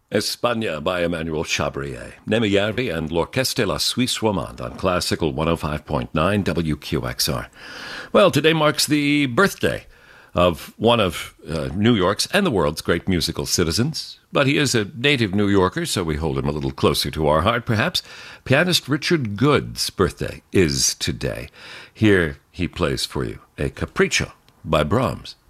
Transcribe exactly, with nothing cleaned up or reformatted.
España by Emmanuel Chabrier, Nemiari and L'Orchestre La Suisse Romande on Classical one oh five point nine W Q X R. Well, today marks the birthday of one of uh, New York's and the world's great musical citizens. But he is a native New Yorker, so we hold him a little closer to our heart, perhaps. Pianist Richard Good's birthday is today. Here he plays for you a Capriccio by Brahms.